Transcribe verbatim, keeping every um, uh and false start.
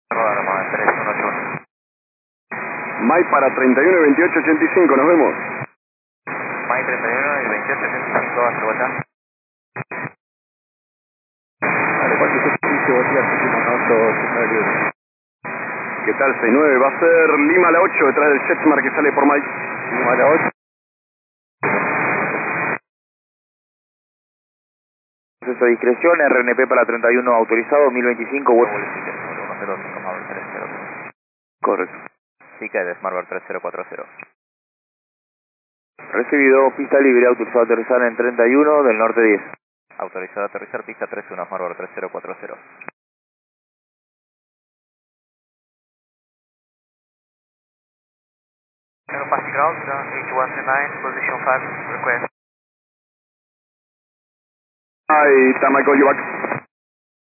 Rodar tres uno ocho uno. Mike para treinta y uno y veintiocho ochenta y cinco, nos vemos. Mike treinta y uno y veintiocho ochenta y cinco, hasta vuelta. Vale, cualquier servicio, buen día, Argentina Norte, ochenta y uno. ¿Qué tal? sesenta y nueve, va a ser Lima a la ocho detrás del Jetsmar que sale por Mike. Lima a la ocho. Proceso de discreción, R N P para treinta y uno autorizado, mil veinticinco, vuelo uno cero cinco, Smart tres cero. Correcto. Chica de Smart tres cero cuatro cero. Recibido, pista libre, autorizado a aterrizar en treinta y uno del norte diez. Autorizado a aterrizar, pista treinta y uno, Smart tres cero cuatro cero. Aero passing ground, H one three nine, position five, request. Ahí está, Mike, call you back.